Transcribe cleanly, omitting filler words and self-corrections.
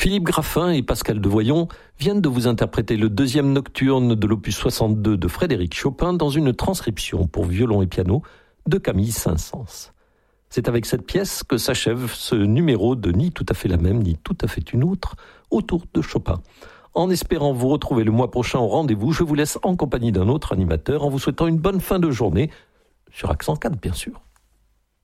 Philippe Graffin et Pascal Devoyon viennent de vous interpréter le deuxième nocturne de l'opus 62 de Frédéric Chopin dans une transcription pour violon et piano de Camille Saint-Saëns. C'est avec cette pièce que s'achève ce numéro de Ni tout à fait la même, ni tout à fait une autre, autour de Chopin. En espérant vous retrouver le mois prochain au rendez-vous, je vous laisse en compagnie d'un autre animateur en vous souhaitant une bonne fin de journée, sur Accent 4 bien sûr.